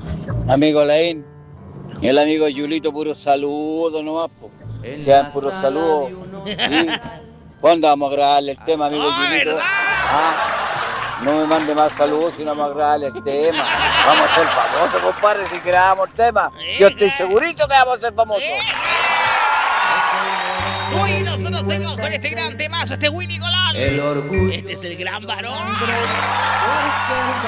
Amigo Laín, el amigo Yulito, puro saludo nomás, po. Sean puros saludos. ¿Y cuándo vamos a grabarle el tema, amigo Yulito? ¿Verdad? Ah, no me mande más saludos, sino vamos a grabarle el tema. Vamos a ser famosos, compadre, si grabamos el tema. Yo estoy segurito que vamos a ser famosos. Uy, nosotros seguimos con este gran temazo, este Willy Colón. El orgullo. Este es el gran varón.